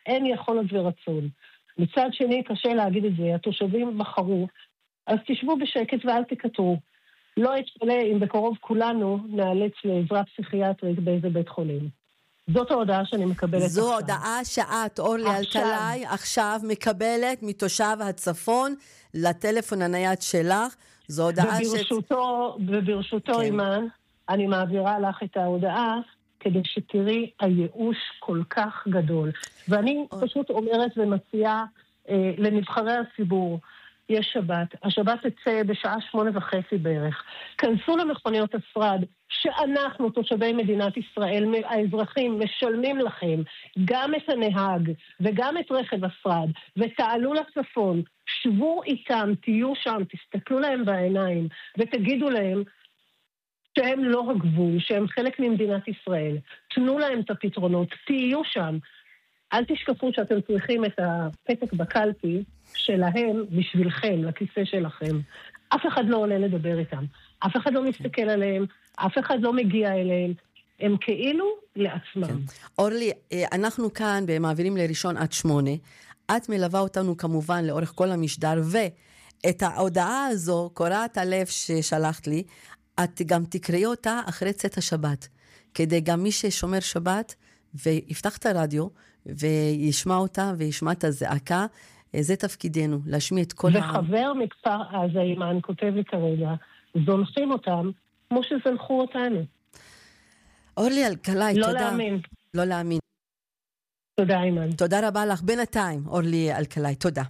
אין יכולת ורצון. מצד שני, קשה להגיד את זה, התושבים בחרו, אז תשבו בשקט ואל תקטרו. לא יתפלא אם בקרוב כולנו נאלץ לעזרה פסיכיאטרית באיזה בית חולים. זאת ההודעה שאני מקבלת עכשיו. זו הודעה שאת, אורלי אלקלעי, עכשיו מקבלת מתושב הצפון לטלפון הנייד שלך. זו הודעה וברשותו כן. אימן, אני מעבירה לך את ההודעה, כדי שתראי הייאוש כל כך גדול. ואני פשוט אומרת ומציעה לנבחרי הציבור, יש שבת. השבת תצא בשעה 8:30 בערך. כנסו למכוניות השרד, שאנחנו, תושבי מדינת ישראל, האזרחים, משלמים לכם גם את הנהג וגם את רכב השרד, ותעלו לצפון, שבו איתם, תהיו שם, תסתכלו להם בעיניים, ותגידו להם שהם לא הגבול, שהם חלק ממדינת ישראל. תנו להם את הפתרונות, תהיו שם. אל תשכחו שאתם צריכים את הפתק בקלפי שלהם בשבילכם, לכיסא שלכם. אף אחד לא עולה לדבר איתם. אף אחד לא מסתכל עליהם, אף אחד לא מגיע אליהם. הם כאילו לעצמם. כן. אורלי, אנחנו כאן במעבירים לראשון עד 8. את מלווה אותנו כמובן לאורך כל המשדר, ואת ההודעה הזו, קוראת הלב ששלחת לי, את גם תקראי אותה אחרי צאת השבת, כדי גם מי ששומר שבת ויפתח את הרדיו וישמע אותה וישמע את הזעקה, זה תפקידנו, להשמיע את כל העם. וחבר מכפר עזה, אימן, כותב לי כרגע, זונחים אותם כמו שזנחו אותנו. אורלי אלקלעי, לא תודה. להאמין. לא להאמין. תודה, אימן. תודה רבה לך. בינתיים, אורלי אלקלעי, תודה.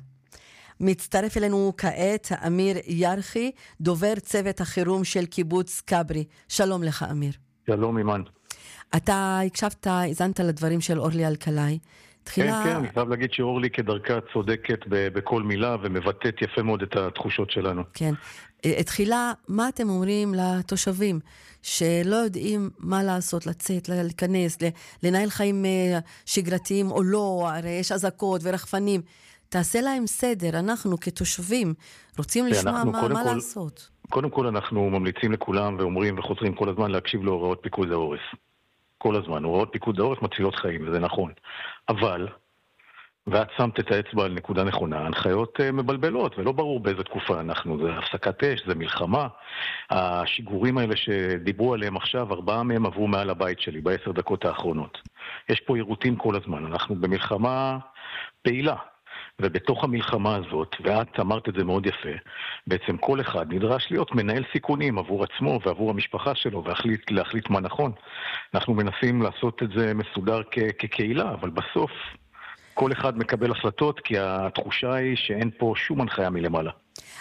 מצטרף אלינו כעת אמיר ירחי, דובר צוות החירום של קיבוץ כברי. שלום לך, אמיר. שלום, אימן. אתה הקשבת, הזנת לדברים של אורלי אלקלעי. כן, אני חייב להגיד שאורלי כדרכה צודקת בכל מילה, ומבטאת יפה מאוד את התחושות שלנו. כן. תחילה, מה אתם אומרים לתושבים שלא יודעים מה לעשות, לצאת, להיכנס, לנהל חיים שגרתיים או לא, הרי יש אזעקות ורחפנים. תעשה להם סדר, אנחנו כתושבים רוצים לשמוע מה לעשות. קודם כל אנחנו ממליצים לכולם ואומרים וחוזרים כל הזמן להקשיב להוראות פיקוד העורף. כל הזמן, הוראות פיקוד העורף מצילות חיים, וזה נכון. אבל, ואת שמת את האצבע על נקודה נכונה, הנחיות מבלבלות, ולא ברור באיזה תקופה אנחנו, זה הפסקת אש, זה מלחמה. השיגורים האלה שדיברו עליהם עכשיו, 4 מהם עברו מעל הבית שלי ב10 דקות האחרונות. יש פה עירותים כל הזמן, אנחנו במלחמה פעילה. ובתוך המלחמה הזאת, ואת אמרת את זה מאוד יפה, בעצם כל אחד נדרש להיות מנהל סיכונים עבור עצמו ועבור המשפחה שלו, להחליט מה נכון. אנחנו מנסים לעשות את זה מסודר כקהילה, אבל בסוף כל אחד מקבל החלטות, כי התחושה היא שאין פה שום הנחיה מלמעלה.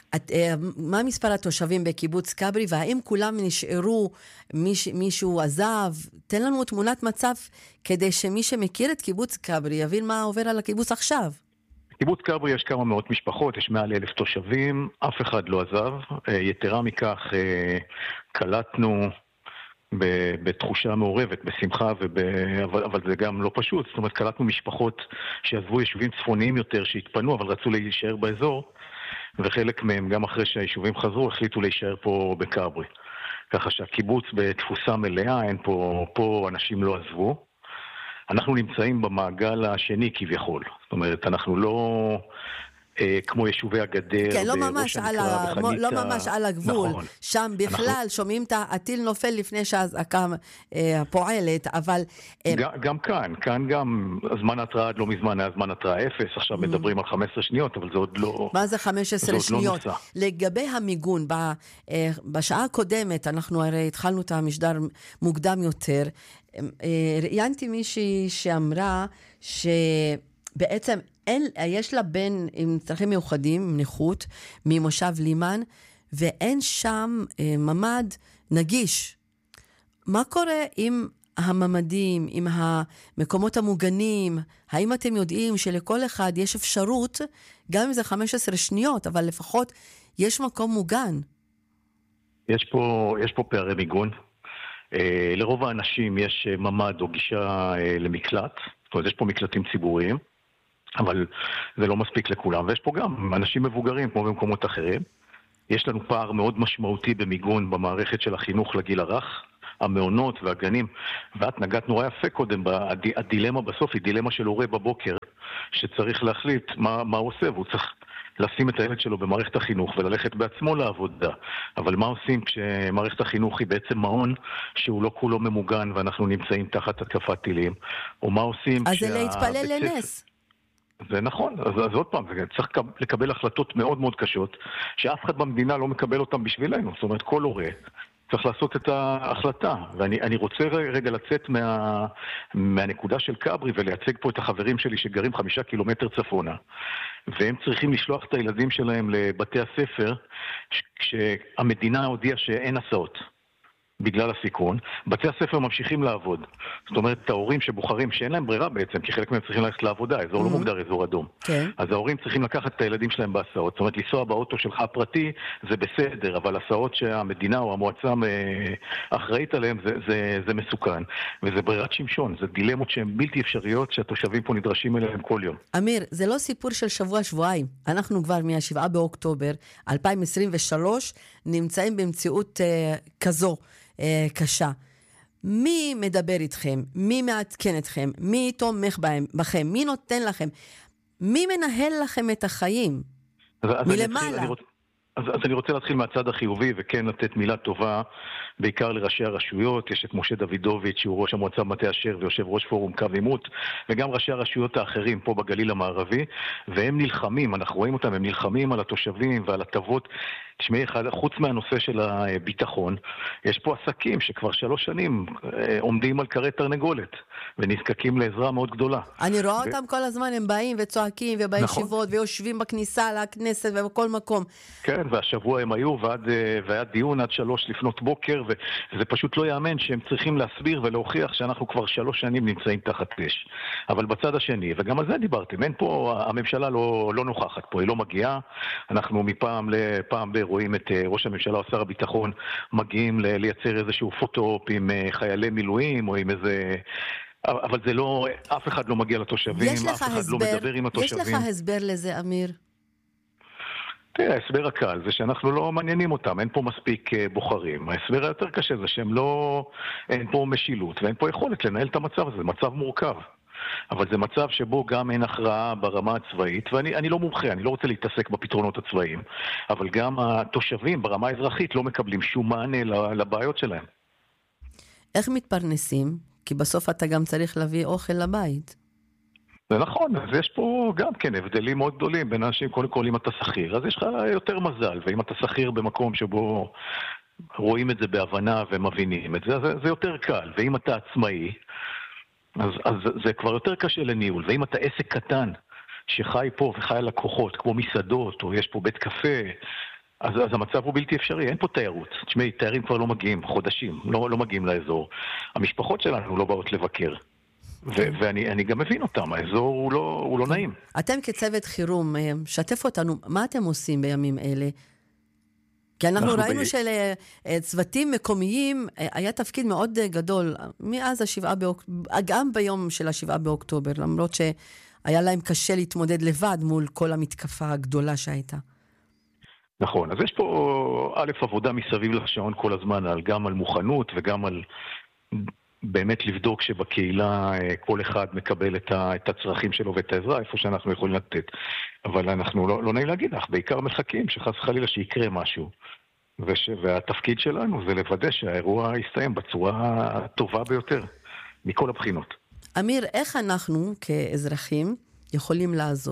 מה מספר התושבים בקיבוץ כברי, והאם כולם נשארו, מישהו עזב? תן לנו תמונת מצב, כדי שמי שמכיר את קיבוץ כברי יבין מה עובר על הקיבוץ עכשיו. בקיבוץ כברי יש כמה מאות משפחות, יש מעל 1,000 תושבים, אף אחד לא עזב. יתרה מכך, קלטנו בתחושה מעורבת, בשמחה, אבל זה גם לא פשוט. זאת אומרת, קלטנו משפחות שעזבו יישובים צפוניים יותר, שהתפנו, אבל רצו להישאר באזור, וחלק מהם, גם אחרי שהיישובים חזרו, החליטו להישאר פה בכברי. ככה שהקיבוץ בתפוסה מלאה, אין פה אנשים לא עזבו. אנחנו נמצאים במעגל השני כביכול. זאת אומרת, אנחנו לא כמו יישובי הגדר. כן, לא ממש על הגבול. נכון. שם בכלל שומעים את הטיל נופל לפני שהזעקה פועלת, אבל... כאן גם זמן התראה לא מזמן היה זמן התראה 0, עכשיו מדברים על 15 שניות, אבל זה עוד לא... מה זה 15 שניות? לגבי המיגון, בשעה הקודמת, אנחנו הרי התחלנו את המשדר מוקדם יותר, ראיינתי מישהי שאמרה שבעצם יש לה בן עם צרכים מיוחדים, עם נכות, ממושב לימן, ואין שם ממד נגיש. מה קורה עם הממדים, עם המקומות המוגנים? האם אתם יודעים שלכל אחד יש אפשרות, גם אם זה 15 שניות, אבל לפחות יש מקום מוגן? יש פה פערי מיגון. לרוב האנשים יש ממד או גישה למקלט, זאת אומרת, יש פה מקלטים ציבוריים, אבל זה לא מספיק לכולם, ויש פה גם אנשים מבוגרים כמו במקומות אחרים. יש לנו פער מאוד משמעותי במיגון במערכת של החינוך לגיל הרך, המעונות והגנים, ואת נגעת נורא יפה קודם, הדילמה בסוף היא דילמה של הורה בבוקר, שצריך להחליט מה הוא עושה, והוא צריך לשים את הילד שלו במערכת החינוך וללכת בעצמו לעבודה. אבל מה עושים כשמערכת החינוך היא בעצם מעון שהוא לא כולו ממוגן ואנחנו נמצאים תחת התקפת טילים? או מה עושים אז זה להתפלל לנס. זה נכון, אז עוד פעם, צריך לקבל החלטות מאוד מאוד קשות, שאף אחד במדינה לא מקבל אותן בשבילנו. זאת אומרת, כל הורה צריך לעשות את ההחלטה. ואני רוצה רגע לצאת מהנקודה של קברי ולייצג פה את החברים שלי שגרים 5 קילומטר צפונה. והם צריכים לשלוח את הילדים שלהם לבתי הספר כשהמדינה הודיעה שאין הסעות. בגלל הסיכון, בתי הספר ממשיכים לעבוד. זאת אומרת, ההורים שבוחרים שאין להם ברירה בעצם, כי חלק מהם צריכים ללכת לעבודה, אזור לא מוגדר, אזור אדום. אז ההורים צריכים לקחת את הילדים שלהם בהסעות. זאת אומרת, לנסוע באוטו שלך הפרטי זה בסדר, אבל הסעות שהמדינה או המועצה אחראית עליהם זה מסוכן. וזה ברירת שמשון, זה דילמות שהן בלתי אפשריות שהתושבים פה נדרשים אליהם כל יום. אמיר, זה לא סיפור של שבוע-שבועיים. אנחנו כבר מה-7 באוקטובר 2023 נמצאים במציאות כזו. קשה. מי מדבר איתכם? מי מעדכן אתכם? מי תומך בכם? מי נותן לכם? מי מנהל לכם את החיים? מלמעלה. אז אני רוצה להתחיל מהצד החיובי וכן לתת מילה טובה בעיקר לראשי הרשויות. יש את משה דוידוביץ' שהוא ראש המועצה במטה אשר ויושב ראש פורום קו עימות, וגם ראשי הרשויות האחרים פה בגליל המערבי, והם נלחמים, אנחנו רואים אותם, הם נלחמים על התושבים ועל הטבות. תשמעי, חוץ מהנושא של הביטחון, יש פה עסקים שכבר 3 שנים עומדים על קרי תרנגולת ונזקקים לעזרה מאוד גדולה. אני רואה אותם כל הזמן, הם באים וצועקים ובישיבות ויושבים בכניסה לכנסת ובכל מקום. כן, והשבוע הם היו והיה דיון עד 3 לפנות בוקר, וזה פשוט לא יאמן שהם צריכים להסביר ולהוכיח שאנחנו כבר 3 שנים נמצאים תחת אש. אבל בצד השני, וגם על זה דיברתם, אין פה, הממשלה לא נוכחת פה, היא לא מגיעה. אנחנו מפעם לפעם רואים את ראש הממשלה או שר הביטחון מגיעים לייצר איזשהו פוטו-אופ עם חיילי מילואים או עם איזה... אבל זה לא, אף אחד לא מגיע לתושבים, אף אחד לא מדבר עם התושבים. יש לך הסבר לזה, אמיר? תראה, ההסבר הקל זה שאנחנו לא מעניינים אותם, אין פה מספיק בוחרים. ההסבר היותר קשה זה שהם לא, אין פה משילות ואין פה יכולת לנהל את המצב הזה, זה מצב מורכב. אבל זה מצב שבו גם אין הכרעה ברמה הצבאית, ואני לא מומחה, אני לא רוצה להתעסק בפתרונות הצבאיים, אבל גם התושבים ברמה האזרחית לא מקבלים שום מענה לבעיות שלהם. איך מתפרנסים? כי בסוף אתה גם צריך להביא אוכל לבית. זה נכון, אז יש פה גם כן הבדלים מאוד גדולים בין אנשים. קודם כל, אם אתה שכיר, אז יש לך יותר מזל, ואם אתה שכיר במקום שבו רואים את זה בהבנה ומבינים את זה, אז זה יותר קל. ואם אתה עצמאי, אז זה כבר יותר קשה לניהול. ואם אתה עסק קטן שחי פה וחי על לקוחות, כמו מסעדות, או יש פה בית קפה, אז המצב הוא בלתי אפשרי, אין פה תיירות. תשמעי, תיירים כבר לא מגיעים, חודשים, לא מגיעים לאזור. המשפחות שלנו לא באות לבקר. ואני גם מבין אותם, האזור הוא לא נעים. אתם כצוות חירום, שתף אותנו, מה אתם עושים בימים אלה? כי אנחנו ראינו שלצוותים מקומיים היה תפקיד מאוד גדול, מאז גם ביום של 7 באוקטובר, למרות שהיה להם קשה להתמודד לבד מול כל המתקפה הגדולה שהייתה. נכון, אז יש פה עבודה מסביב לשעון כל הזמן, גם על מוכנות וגם על באמת לבדוק שבקהילה כל אחד מקבל את הצרכים שלו ואת העזרה, איפה שאנחנו יכולים לתת. אבל אנחנו לא נעים להגיד לך, בעיקר מחכים שחס חלילה שיקרה משהו. והתפקיד שלנו זה לוודא שהאירוע יסתיים בצורה הטובה ביותר, מכל הבחינות. אמיר, איך אנחנו כאזרחים יכולים לעזור?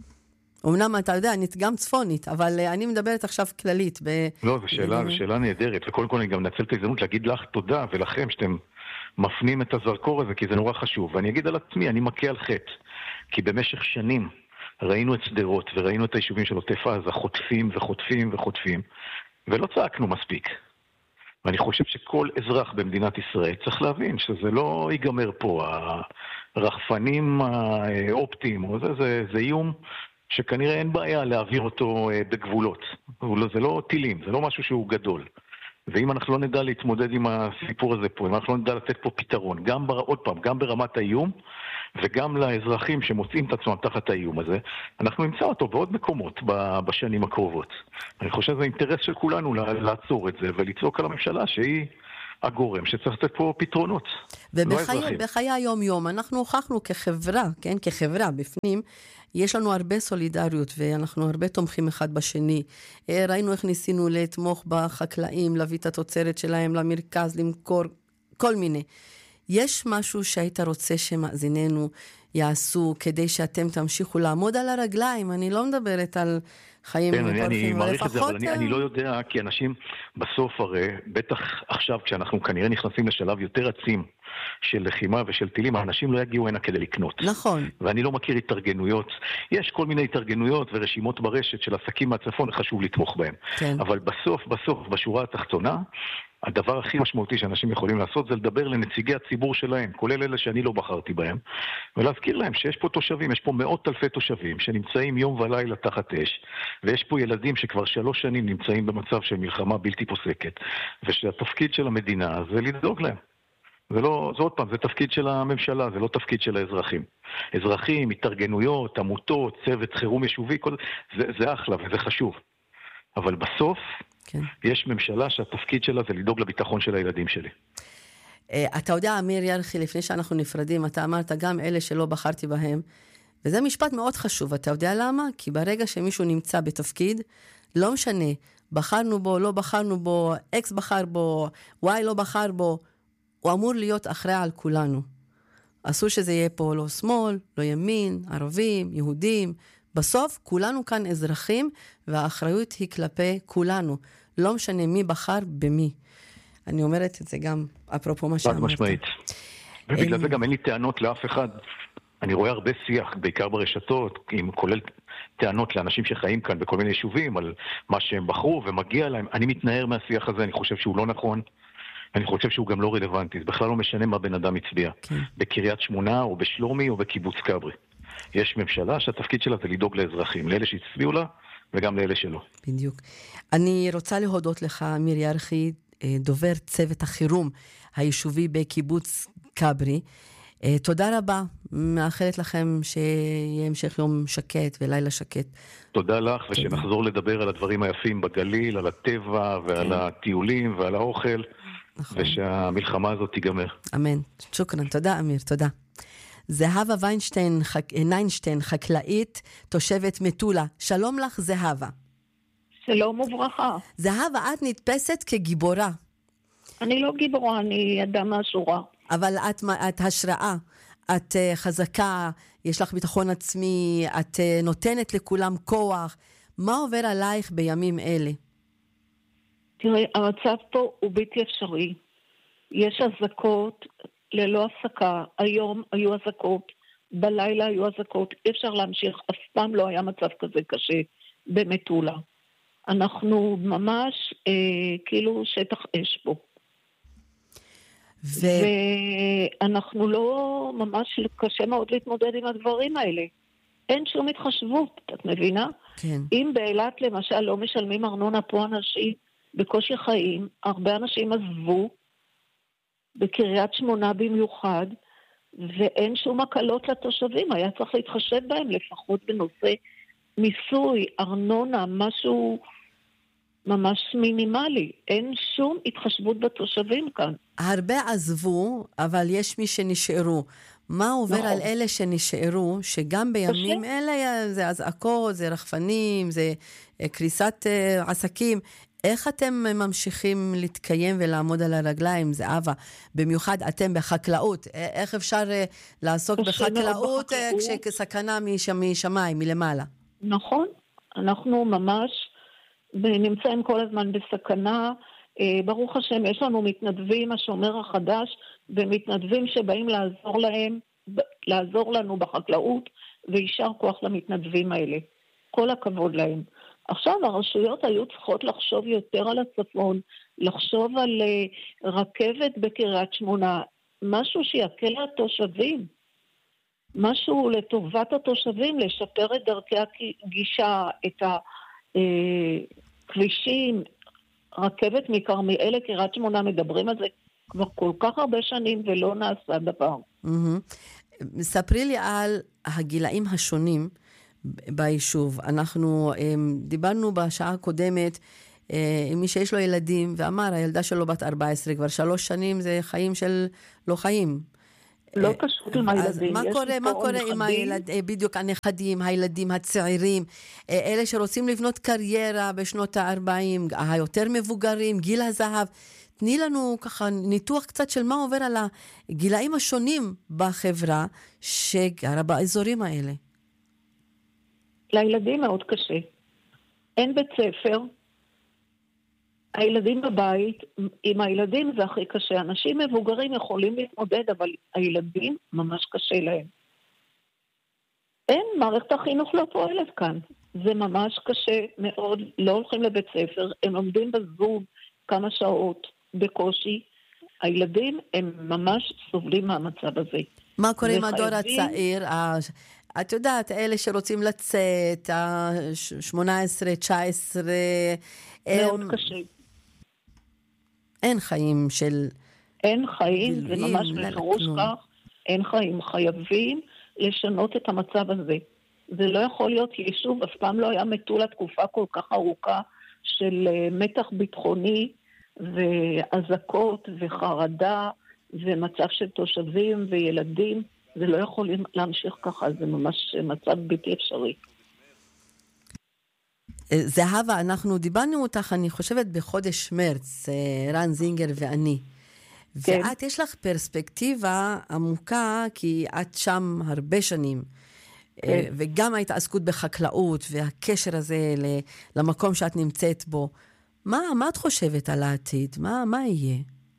אמנם אתה יודע, אני גם צפונית, אבל אני מדברת עכשיו כללית. לא, זו שאלה נהדרת, וקודם כל אני גם נצל את ההזדמנות להגיד לך תודה, ולכם שאתם מפנים את הזרקור הזה, כי זה נורא חשוב. ואני אגיד על עצמי, אני מכה על חטא, כי במשך שנים ראינו את סדרות, וראינו את היישובים של עוטף עזה, חוטפים וחוטפים וחוטפים, ולא צעקנו מספיק. ואני חושב שכל אזרח במדינת ישראל צריך להבין שזה לא ייגמר פה. הרחפנים האופטיים, זה איום שכנראה אין בעיה להעביר אותו בגבולות. זה לא טילים, זה לא משהו שהוא גדול. ואם אנחנו לא נדע להתמודד עם הסיפור הזה פה, אם אנחנו לא נדע לתת פה פתרון, עוד פעם, גם ברמת האיום, וגם לאזרחים שמוצאים את עצמם תחת האיום הזה, אנחנו נמצא אותו בעוד מקומות בשנים הקרובות. אני חושב שזה אינטרס של כולנו לעצור את זה, ולצעוק על הממשלה שהיא הגורם שצריך לתת פה פתרונות. ובחיי היום-יום, אנחנו הוכחנו כחברה, כן, כחברה בפנים, יש לנו הרבה סולידריות, ואנחנו הרבה תומכים אחד בשני. ראינו איך ניסינו לתמוך בחקלאים, להביא את התוצרת שלהם למרכז, למכור, כל מיני. יש משהו שהיית רוצה שמאזיננו יעשו, כדי שאתם תמשיכו לעמוד על הרגליים? אני לא מדברת על חיים כן, אני מעריך את זה, אבל אני לא יודע, כי אנשים בסוף הרי, בטח עכשיו כשאנחנו כנראה נכנסים לשלב יותר עצים של לחימה ושל טילים, האנשים לא יגיעו הנה כדי לקנות. נכון. ואני לא מכיר התארגנויות. יש כל מיני התארגנויות ורשימות ברשת של עסקים מהצפון, חשוב לתמוך בהם. כן. אבל בסוף, בשורה התחתונה, הדבר הכי משמעותי שאנשים יכולים לעשות זה לדבר לנציגי הציבור שלהם, כולל אלה שאני לא בחרתי בהם, ולהזכיר להם שיש פה תושבים, יש פה מאות אלפי תושבים שנמצאים יום ולילה תחת אש, ויש פה ילדים שכבר 3 שנים נמצאים במצב של מלחמה בלתי פוסקת, ושהתפקיד של המדינה זה לדאוג להם. זה עוד פעם, זה תפקיד של הממשלה, זה לא תפקיד של האזרחים. אזרחים, התארגנויות, עמותות, צוות חירום ישובי, זה אחלה וזה חשוב. אבל בסוף, כן. יש ממשלה שהתפקיד שלה זה לדאוג לביטחון של הילדים שלי. אתה יודע, אמיר ירחי, לפני שאנחנו נפרדים, אתה אמרת גם אלה שלא בחרתי בהם, וזה משפט מאוד חשוב. אתה יודע למה? כי ברגע שמישהו נמצא בתפקיד, לא משנה, בחרנו בו, לא בחרנו בו, X בחר בו, Y לא בחר בו, הוא אמור להיות אחראי על כולנו. אסור שזה יהיה פה לא שמאל, לא ימין, ערבים, יהודים. בסוף כולנו כאן אזרחים, והאחריות היא כלפי כולנו. לא משנה מי בחר במי. אני אומרת את זה גם אפרופו מה שאמרת. משמעית. ובגלל זה גם אין לי טענות לאף אחד. אני רואה הרבה שיח, בעיקר ברשתות, כולל טענות לאנשים שחיים כאן בכל מיני יישובים, על מה שהם בחרו ומגיע להם. אני מתנער מהשיח הזה, אני חושב שהוא לא נכון. אני חושב שהוא גם לא רלוונטי. זה בכלל לא משנה מה בן אדם הצביע. כן. בקריית שמונה או בשלומי או בקיבוץ כברי. יש ממשלה שהתפקיד שלה זה לדאוג לאזרחים, לאלה שהצביעו לה וגם לאלה שלא. בדיוק. אני רוצה להודות לך, אמיר ירחי, דובר צוות החירום היישובי בקיבוץ כברי. תודה רבה, מאחלת לכם שיהיה המשך יום שקט ולילה שקט. תודה לך, ושנחזור לדבר על הדברים היפים בגליל, על הטבע ועל הטיולים ועל האוכל, ושהמלחמה הזאת תיגמר. אמן. שוקרן, תודה אמיר, תודה. זהבה ויינשטיין, חקלאית, תושבת מטולה. שלום לך, זהבה. שלום וברכה. זהבה, את נתפסת כגיבורה. אני לא גיבורה, אני אדם מהשורה. אבל את השראה, את חזקה, יש לך ביטחון עצמי, את נותנת לכולם כוח. מה עובר עלייך בימים אלה? תראי, המצב פה הוא בלתי אפשרי. יש אזעקות ללא הפסקה, היום היו אזעקות, בלילה היו אזעקות, אי אפשר להמשיך, אף פעם לא היה מצב כזה קשה במטולה. אנחנו ממש כאילו שטח אש פה. ואנחנו לא, ממש קשה מאוד להתמודד עם הדברים האלה. אין שום התחשבות, את מבינה? כן. אם באילת למשל לא משלמים ארנונה, פה אנשים בקושי חיים, הרבה אנשים עזבו, בקריית שמונה במיוחד, ואין שום הקלות לתושבים, היה צריך להתחשב בהם לפחות בנושא מיסוי, ארנונה, משהו ממש מינימלי. אין שום התחשבות בתושבים כאן. הרבה עזבו, אבל יש מי שנשארו. מה עובר על אלה שנשארו, שגם בימים אלה זה אזעקות, זה רחפנים, זה קריסת עסקים. איך אתם ממשיכים להתקיים ולעמוד על הרגליים, זהבה? במיוחד אתם בחקלאות. איך אפשר לעסוק בחקלאות כשסכנה משמיים, מלמעלה? נכון. אנחנו ממש נמצאים כל הזמן בסכנה. ברוך השם, יש לנו מתנדבים, השומר החדש, ומתנדבים שבאים לעזור לנו בחקלאות, וישר כוח למתנדבים האלה. כל הכבוד להם. עכשיו הרשויות היו צריכות לחשוב יותר על הצפון, לחשוב על רכבת בקריית שמונה, משהו שיקל על התושבים, משהו לטובת התושבים, לשפר את דרכי הגישה, את הכבישים, רכבת מכרמיאל לקריית שמונה, מדברים על זה כבר כל כך הרבה שנים ולא נעשה דבר. ספרי לי על הגילאים השונים ביישוב. אנחנו דיברנו בשעה הקודמת מי שיש לו ילדים, ואמר, הילדה שלו בת 14, כבר 3 שנים זה חיים של לא חיים. לא פשוט עם הילדים. מה קורה עם הילדים, בדיוק הנכדים, הילדים הצעירים, אלה שרוצים לבנות קריירה בשנות ה-40, היותר מבוגרים, גיל הזהב. תני לנו ככה ניתוח קצת של מה עובר על הגילאים השונים בחברה שגרה באזורים האלה. לילדים מאוד קשה. אין בית ספר. הילדים בבית, עם הילדים זה הכי קשה. אנשים מבוגרים יכולים להתמודד, אבל הילדים ממש קשה להם. אין, מערכת החינוך לא פועלת כאן. זה ממש קשה מאוד. לא הולכים לבית ספר, הם עומדים בזום כמה שעות בקושי. הילדים הם ממש סובלים מהמצב הזה. מה קורה עם הדור הצעיר? את יודעת, אלה שרוצים לצאת, 18, 19... מאוד קשה. אין חיים של... אין חיים, זה ממש בפירוש כך. אין חיים. חייבים לשנות את המצב הזה. זה לא יכול להיות יישוב, אף פעם לא היה מטולה תקופה כל כך ארוכה של מתח ביטחוני והזקות וחרדה ומצב של תושבים וילדים. זה לא יכול להמשיך ככה, זה ממש מצב בלתי אפשרי. זהבה, אנחנו דיברנו אותך, אני חושבת, בחודש מרץ, רן זינגר ואני. כן. ואת, יש לך פרספקטיבה עמוקה, כי את שם הרבה שנים. כן. וגם ההתעסקות בחקלאות, והקשר הזה למקום שאת נמצאת בו. מה את חושבת על העתיד? מה יהיה?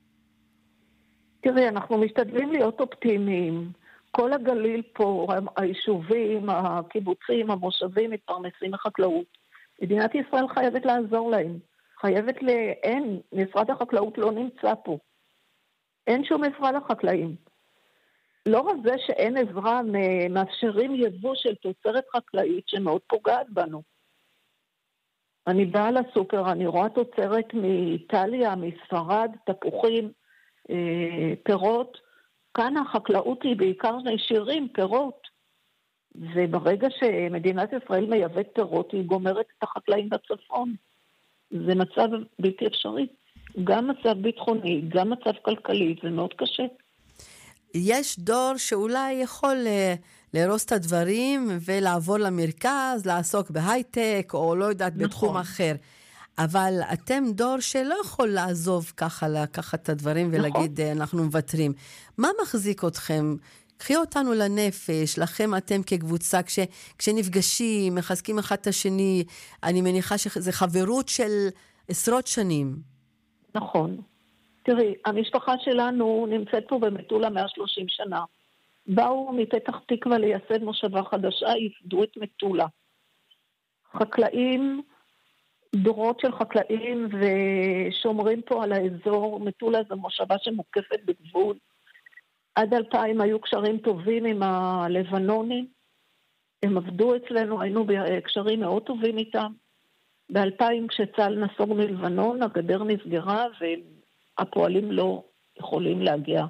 תראי, אנחנו משתדלים להיות אופטימיים. כל הגליל פה, היישובים, הקיבוצים, המושבים, מתפרנסים מחקלאות. מדינת ישראל חייבת לעזור להם. אין, משרד החקלאות לא נמצא פה. אין שום עזרה לחקלאים. לא רק זה שאין עזרה, מאפשרים יבוא של תוצרת חקלאית שמאוד פוגעת בנו. אני באה לסופר, אני רואה תוצרת מאיטליה, מספרד, תפוחים, פירות. כאן החקלאות היא בעיקר נשירים, פירות. וברגע שמדינת ישראל מייבאת פירות, היא גומרת את החקלאים בצפון. זה מצב בלתי אפשרי. גם מצב ביטחוני, גם מצב כלכלי, זה מאוד קשה. יש דור שאולי יכול להרוס את הדברים ולעבור למרכז, לעסוק בהייטק, או לא יודעת, נכון. בתחום אחר. אבל אתם דור שלא יכול לעזוב ככה, לקחת את הדברים ולהגיד, נכון. אנחנו מוותרים. מה מחזיק אתכם? קחי אותנו לנפש, לכם אתם כקבוצה, כשנפגשים, מחזקים אחד את השני, אני מניחה שזה חברות של עשרות שנים. נכון. תראי, המשפחה שלנו נמצאת פה במטולה 130 שנה. באו מפתח תקווה לייסד מושבה חדשה, יפדו את מטולה. חקלאים, דורות של חקלאים ושומרים פה על האזור. מטולה זו מושבה שמוקפת בגבול. עד 2000 היו קשרים טובים עם הלבנונים. הם עבדו אצלנו, היינו בקשרים מאוד טובים איתם. ב-2000 כשצה"ל נסוג מלבנון, הגדר נסגרה והפועלים לא יכולים להגיע.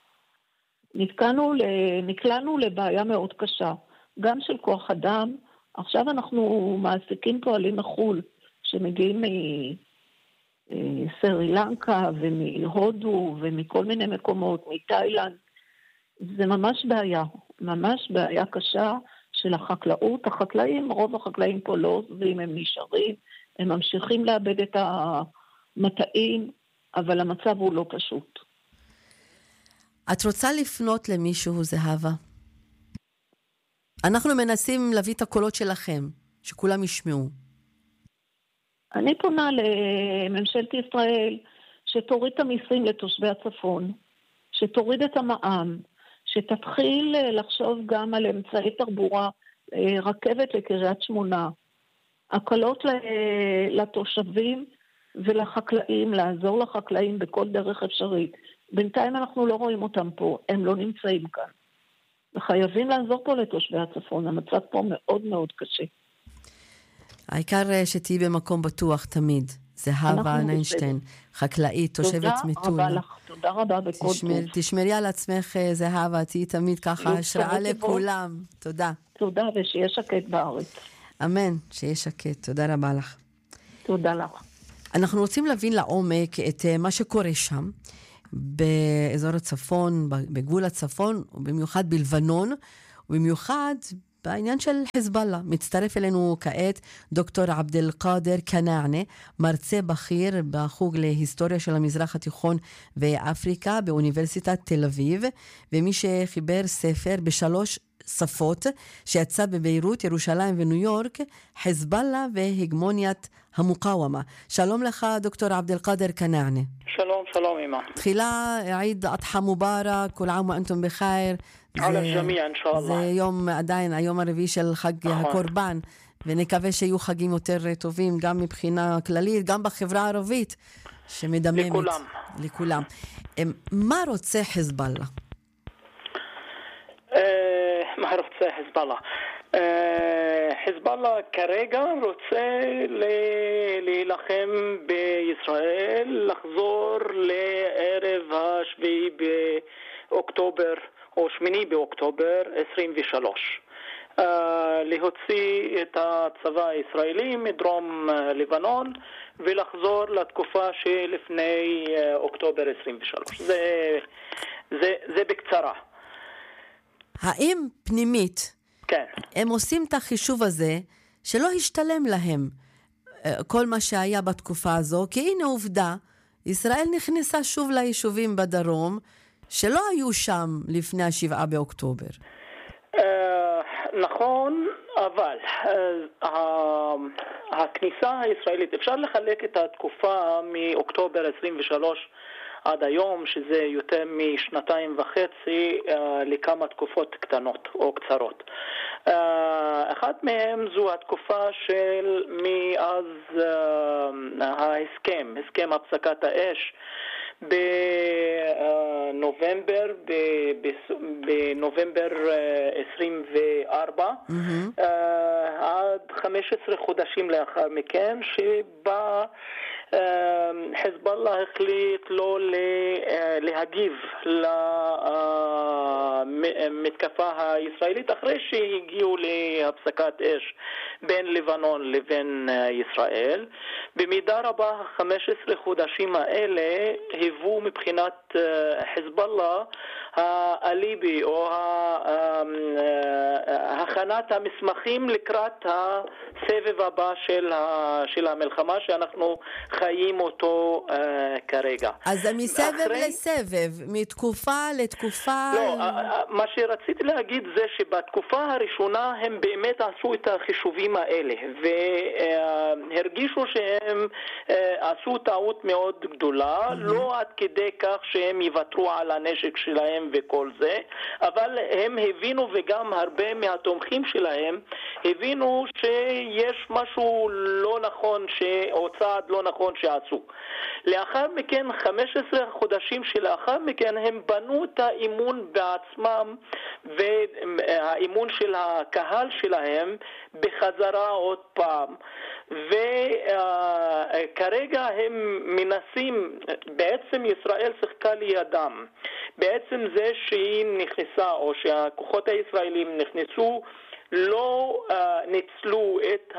נקלענו לבעיה מאוד קשה, גם של כוח אדם. עכשיו אנחנו מעסיקים פועלים מחול, שמגיעים מסרי לנקה ומהודו ומכל מיני מקומות, מתאילנד. זה ממש בעיה קשה של החקלאות. רוב החקלאים פה לא עוזבים, הם נשארים, הם ממשיכים לאבד את המטעים, אבל המצב הוא לא פשוט. את רוצה לפנות למישהו, זהבה? אנחנו מנסים להביא את הקולות שלכם, שכולם ישמעו. אני פונה לממשלת ישראל, שתוריד את המיסים לתושבי הצפון, שתוריד את המע"מ, שתתחיל לחשוב גם על אמצעי תחבורה, רכבת לקריית שמונה, הקלות לתושבים ולחקלאים, לעזור לחקלאים בכל דרך אפשרית. בינתיים אנחנו לא רואים אותם פה, הם לא נמצאים כאן. וחייבים לעזור פה לתושבי הצפון, המצב פה מאוד מאוד קשה. העיקר שתהי במקום בטוח תמיד. זהבה איינשטיין, חקלאית, תושבת מטולה. תודה רבה לך, תודה רבה בכל טוב. תשמרי על עצמך, זהבה, תהי תמיד ככה השראה לכולם. תודה. תודה, ושיהיה שקט בארץ. אמן, שיהיה שקט. תודה רבה לך. תודה לך. אנחנו רוצים להבין לעומק את מה שקורה שם, באזור הצפון, בגבול הצפון, ובמיוחד בלבנון, ובמיוחד בעניין של חיזבאללה. מצטרף אלינו כעת דוקטור עבד אל-קאדר כנעני, מרצה בכיר בחוג להיסטוריה של המזרח התיכון ואפריקה באוניברסיטת תל אביב, ומי שחיבר ספר בשלוש שפות שיצא בביירות, ירושלים וניו יורק, חיזבאללה והגמוניית המוקאומה. שלום לך דוקטור עבד אל-קאדר כנעני. שלום, שלום אימא. תחילה עיד אדחא מובארק, כל עام ואנתום בחיר. על הג'מיע אינשאללה. זה יום עדיין, היום הרביעי של חג הקורבן, ונקווה שיהיו חגים יותר טובים גם מבחינה כללית, גם בחברה הערבית שמדממת. לכולם. מה רוצה חיזבאללה? מה רוצה חיזבאללה? חיזבאללה כרגע רוצה להילחם בישראל, לחזור לערב השביעי באוקטובר או 8 באוקטובר 23, להוציא את הצבא הישראלי מדרום לבנון ולחזור לתקופה שלפני אוקטובר 23. זה בקצרה. האם פנימית, כן, הם עושים את החישוב הזה שלא השתלם להם כל מה שהיה בתקופה הזו, כי הנה עובדה, ישראל נכנסה שוב ליישובים בדרום שלא היו שם לפני 7 באוקטובר. נכון, אבל הכניסה הישראלית, אפשר לחלק את התקופה מאוקטובר 23 עד היום, שזה יותר משנתיים וחצי, לכמה תקופות קטנות או קצרות. אחת מהם זו התקופה של מאז הסכם הפסקת האש בנובמבר 24, עד 15 חודשים לאחר מכן, שבה חיזבאללה החליט לא להגיב למתקפה הישראלית אחרי שהגיעו להפסקת אש בין לבנון לבין ישראל. במידה רבה 15 חודשים האלה היוו מבחינת חיזבאללה האליבי או הכנת המסמכים לקראת הסבב הבא של המלחמה שאנחנו חיים אותו כרגע. אז זה מסבב לסבב, מתקופה לתקופה? לא, מה שרציתי להגיד זה שבתקופה הראשונה הם באמת עשו את החישובים האלה והרגישו שהם עשו טעות מאוד גדולה, לא עד כדי כך שהם יוותרו על הנשק שלהם וכל זה, אבל הם הבינו, וגם הרבה מהתומכים שלהם הבינו שיש משהו לא נכון או צעד לא נכון שעשו. לאחר מכן, 15 חודשים שלאחר מכן, הם בנו את האימון בעצמם והאימון של הקהל שלהם בחזרה עוד פעם, וכרגע הם מנסים, בעצם ישראל שיחקה לידם. בעצם זה שהיא נכנסה, או שהכוחות הישראלים נכנסו, לא ניצלו את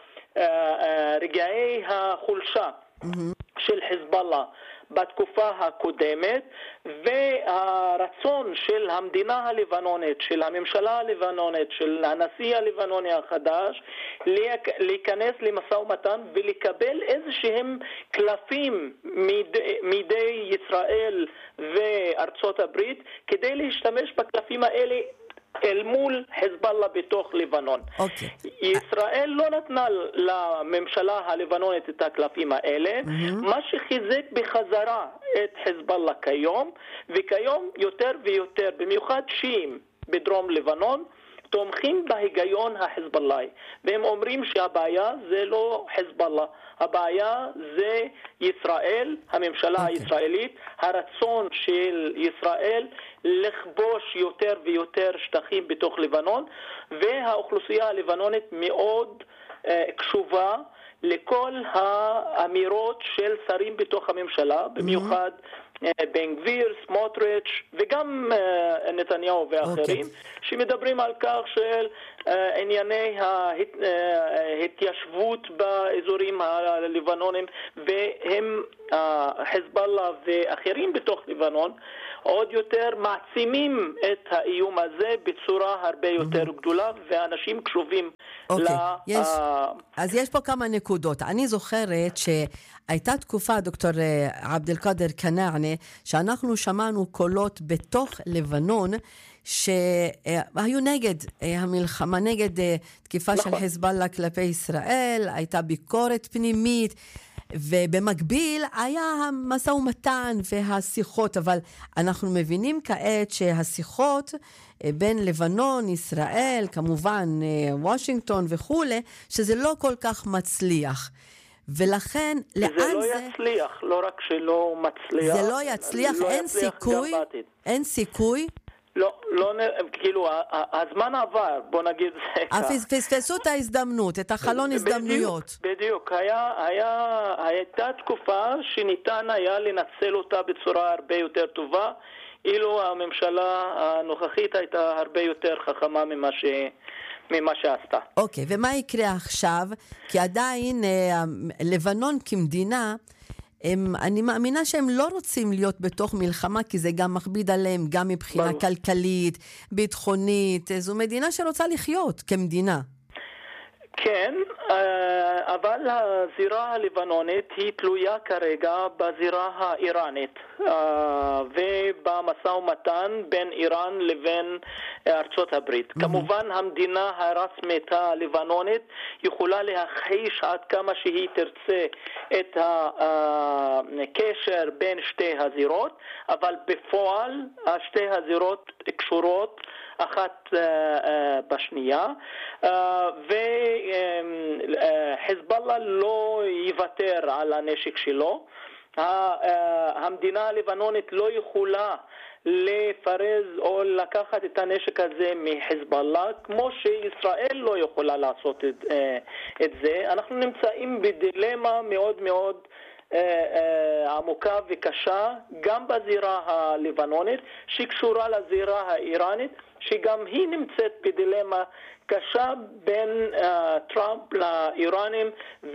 רגעי החולשה של חיזבאללה בתקופה הקודמת, והרצון של המדינה הלבנונית, של הממשלה הלבנונית, של הנשיא הלבנוני החדש, להיכנס למשא ומתן ולקבל איזשהם קלפים מידי ישראל וארצות הברית, כדי להשתמש בקלפים האלה אל מול חיזבאללה בתוך לבנון. ישראל לא נתנה לממשלה הלבנונית את הקלפים האלה, מה שחיזק בחזרה את חיזבאללה כיום, וכיום יותר ויותר, במיוחד שיעים בדרום לבנון, תומכים בהיגיון החיזבאללאי, והם אומרים שהבעיה זה לא חיזבאללה, הבעיה זה ישראל, הממשלה הישראלית, הרצון של ישראל לכבוש יותר ויותר שטחים בתוך לבנון, והאוכלוסייה הלבנונית מאוד קשובה לכל האמירות של שרים בתוך הממשלה, במיוחד בן גביר, סמוטריץ' וגם נתניהו ואחרים, שמדברים על כך של ענייני ההתיישבות באזורים הלבנונים, והם חזבאללה ואחרים בתוך לבנון עוד יותר מעצימים את האיום הזה בצורה הרבה יותר גדולה, ואנשים קשובים אז יש פה כמה נקודות. אני זוכרת שהייתה תקופה, דוקטור עבד אל-קאדר כנעני, שאנחנו שמענו קולות בתוך לבנון שהיו נגד המלחמה, נגד תקיפה של חזבאללה כלפי ישראל, הייתה ביקורת פנימית, ובמקביל היה המשא ומתן והשיחות, אבל אנחנו מבינים כעת שהשיחות בין לבנון, ישראל, כמובן וושינגטון וכולי, שזה לא כל כך מצליח. ולכן, לאן זה... זה לא יצליח, לא רק שלא מצליח. זה לא יצליח, אין סיכוי? אין סיכוי? לא, כאילו, הזמן עבר, בוא נגיד זה כך. פספסו את ההזדמנות, את החלון הזדמנויות. בדיוק, הייתה תקופה שניתן היה לנצל אותה בצורה הרבה יותר טובה, אילו הממשלה הנוכחית הייתה הרבה יותר חכמה ממה שעשתה. אוקיי, ומה יקרה עכשיו? כי עדיין לבנון כמדינה, אני מאמינה שהם לא רוצים להיות בתוך מלחמה, כי זה גם מכביד עליהם, גם מבחינה כלכלית, ביטחונית. זו מדינה שרוצה לחיות כמדינה. כן, אבל הזירה הלבנונית היא תלויה כרגע בזירה האיראנית, ובמשא ומתן בין איראן לבין ארצות הברית. כמובן המדינה הרשמית הלבנונית יכולה להכחיש עד כמה שהיא תרצה את הקשר בין שתי הזירות, אבל בפועל שתי הזירות קשורות אחת בשנייה, וחזבאללה לא יוותר על הנשק שלו. המדינה הלבנונית לא יכולה לפרז או לקחת את הנשק הזה מחזבאללה, כמו שישראל לא יכולה לעשות את זה. אנחנו נמצאים בדילמה מאוד מאוד עמוקה וקשה, גם בזירה הלבנונית, שקשורה לזירה האיראנית, שגם היא נמצאת בדילמה קשה בין טראמפ לאיראנים,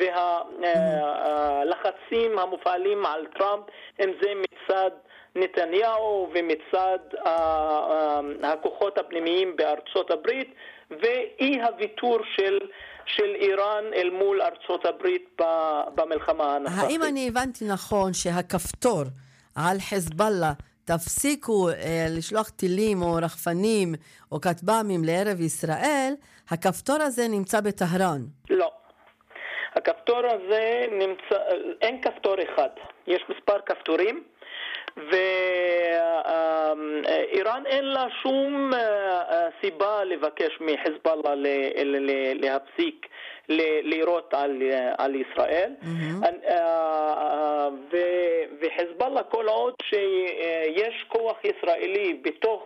והלחצים המופעלים על טראמפ, אם זה מצד נתניהו ומצד הכוחות הפנימיים בארצות הברית, ואי הוויתור של איראן אל מול ארצות הברית במלחמה הנוכחית. האם אני הבנתי נכון שהכפתור על חזבאללה, תפסיקו לשלוח טילים או רחפנים או כטב"מים לערב ישראל, הכפתור הזה נמצא בטהרן? לא. הכפתור הזה נמצא, אין כפתור אחד. יש מספר כפתורים, ואיראן אין לה שום סיבה לבקש מחזבאללה להפסיק לירות על ישראל. וחזבאללה, כל עוד שיש כוח ישראלי בתוך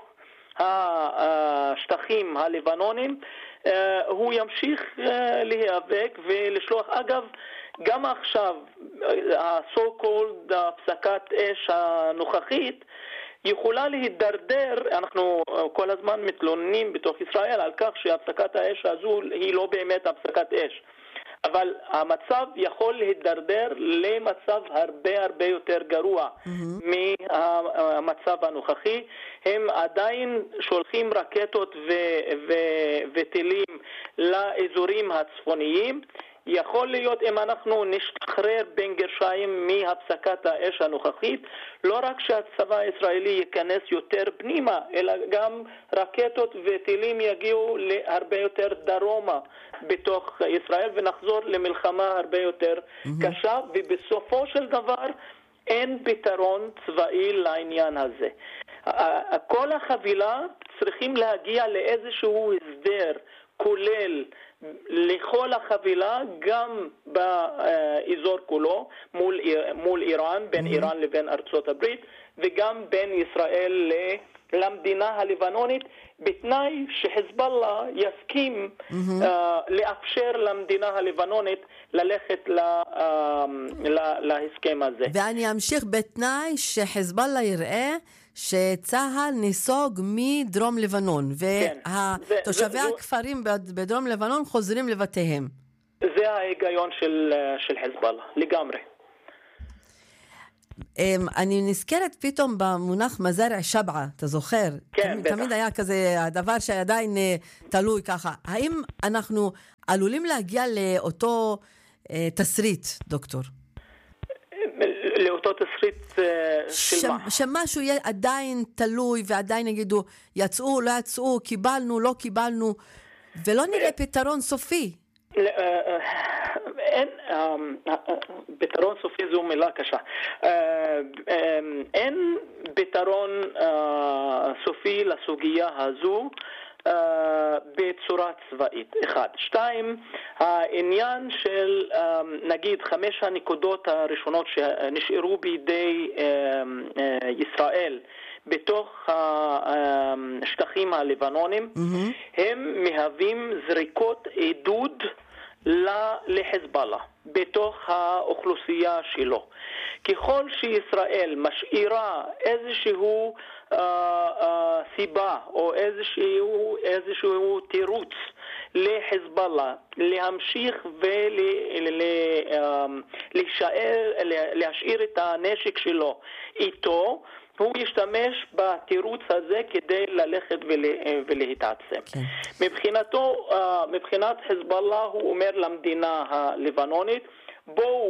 השטחים הלבנונים, הוא ימשיך להיאבק ולשלוח. אגב, גם עכשיו, ה-so-called הפסקת אש הנוכחית יכולה להידרדר. אנחנו כל הזמן מתלוננים בתוך ישראל על כך שהפסקת האש הזו היא לא באמת הפסקת אש. אבל המצב יכול להידרדר למצב הרבה יותר גרוע מהמצב הנוכחי. הם עדיין שולחים רקטות וטילים לאזורים הצפוניים. יכול להיות, אם אנחנו נשתחרר בין גרשיים מהפסקת האש הנוכחית, לא רק שהצבא הישראלי ייכנס יותר פנימה, אלא גם רקטות וטילים יגיעו להרבה יותר דרומה בתוך ישראל, ונחזור למלחמה הרבה יותר קשה, ובסופו של דבר אין פתרון צבאי לעניין הזה. כל החבילה צריכים להגיע לאיזשהו הסדר כולל לכל החבילה, גם באזור כולו, מול איראן, בין איראן לבין ארצות הברית, וגם בין ישראל למדינה הלבנונית, בתנאי שחיזבאללה יסכים לאפשר למדינה הלבנונית ללכת להסכם הזה. ואני אמשיך בתנאי שחיזבאללה יראה שצהל ניסוג מדרום לבנון, ותושבי הכפרים בדרום לבנון חוזרים לבתיהם. זה ההיגיון של חיזבאללה, לגמרי. אני נזכרת פתאום במונח מזרע שבעה, אתה זוכר? כן, בטח. תמיד היה כזה הדבר שעדיין תלוי ככה. האם אנחנו עלולים להגיע לאותו תסריט, דוקטור? לאותו תסריט של מה? שמשהו יהיה עדיין תלוי ועדיין יגידו, יצאו, לא יצאו, קיבלנו, לא קיבלנו, ולא נראה פתרון סופי. אין, פתרון סופי זו מילה קשה. אין פתרון סופי לסוגיה הזו בצורה צבאית. 1. 2. העניין של נגיד 5 הנקודות הראשונות שנשארו בידי ישראל בתוך השטחים הלבנונים, הם מהווים זריקות עידוד לחיזבאללה בתוך האוכלוסייה שלו. ככל שישראל משאירה איזשהו סיבה או איזשהו תירוץ לחיזבאללה להמשיך ולהשאיר את הנשק שלו איתו, הוא ישתמש בתירוץ הזה כדי ללכת ולהתעצם. מבחינת חיזבאללה הוא אומר למדינה הלבנונית, בואו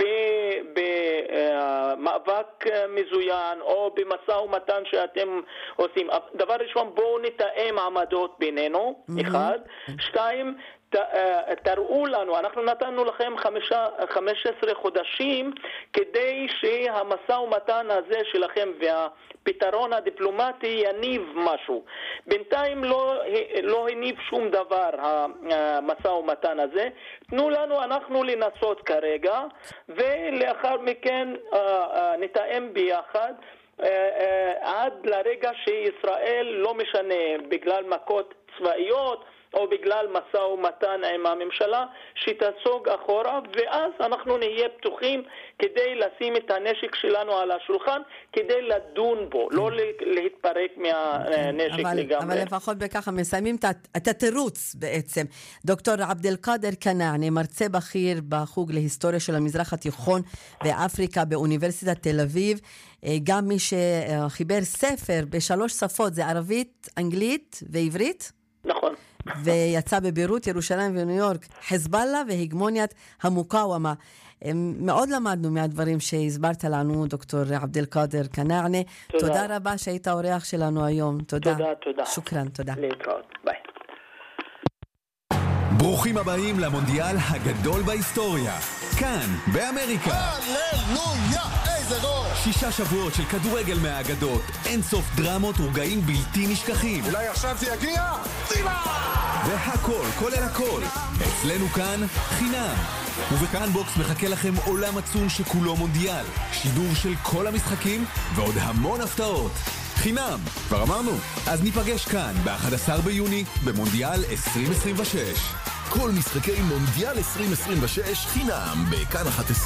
במאבק מזוין או במשא ומתן שאתם עושים. דבר ראשון, בואו נתאם עמדות בינינו, 1. 2, תראו לנו, אנחנו נתנו לכם 15 חודשים כדי שהמשא ומתן הזה שלכם והפתרון הדיפלומטי יניב משהו. בינתיים לא הניב שום דבר המשא ומתן הזה. תנו לנו אנחנו לנסות כרגע, ולאחר מכן נתאם ביחד עד לרגע שישראל לא משנה בגלל מכות צבאיות או בגלל משא ומתן עם הממשלה שתסוג אחורה, ואז אנחנו נהיה פתוחים כדי לשים את הנשק שלנו על השולחן כדי לדון בו, לא להתפרק מהנשק לגמרי. אבל לפחות בככה מסיימים את התירוץ בעצם. דוקטור עבד אל-קאדר כנעני, מרצה בכיר בחוג להיסטוריה של המזרח התיכון ואפריקה באוניברסיטת תל אביב, גם מי שחיבר ספר ב3 שפות, זה ערבית, אנגלית ועברית? נכון. ויצא בבירות, ירושלים וניו יורק, חיזבאללה והגמוניית המוקאוומה. מאוד למדנו מהדברים שהסברת לנו, דוקטור עבד אל-קאדר כנעני. תודה רבה שהיית האורח שלנו היום. תודה. תודה. שוקרן, תודה. להתראות, ביי. ברוכים הבאים למונדיאל הגדול בהיסטוריה. כאן, באמריקה. הללויה, איזה גול! 6 שבועות של כדורגל מהאגדות, אין סוף דרמות ורגעים בלתי נשכחים. אולי עכשיו זה יגיע? טימה! והכל, כולל הכל, אצלנו כאן חינם. ובכאן בוקס מחכה לכם עולם עצום שכולו מונדיאל, שידור של כל המשחקים ועוד המון הפתעות. חינם, כבר אמרנו. אז ניפגש כאן ב-11 ביוני במונדיאל 2026. כל משחקי מונדיאל 2026 חינם בכאן 11.